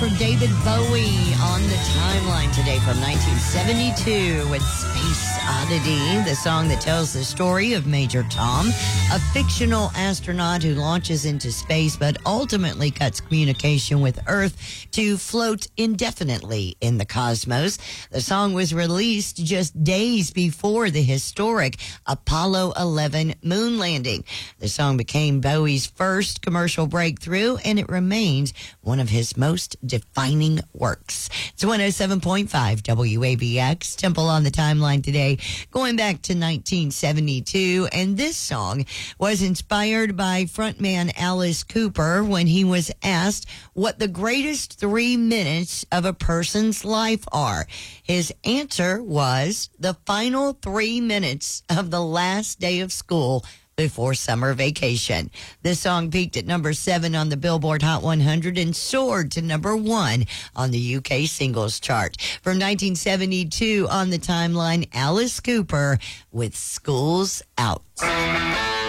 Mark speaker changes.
Speaker 1: for David Bowie on the timeline today from 1972 with Space Oddity, the song that tells the story of Major Tom, a fictional astronaut who launches into space but ultimately cuts communication with Earth to float indefinitely in the cosmos. The song was released just days before the historic Apollo 11 moon landing. The song became Bowie's first commercial breakthrough, and it remains one of his most defining works. It's 107.5 WABX, Temple on the timeline today, going back to 1972. And this song was inspired by frontman Alice Cooper when he was asked what the greatest 3 minutes of a person's life are. His answer was the final 3 minutes of the last day of school before summer vacation. This song peaked at number 7 on the Billboard Hot 100 and soared to number 1 on the UK singles chart. From 1972 on the timeline, Alice Cooper with School's Out.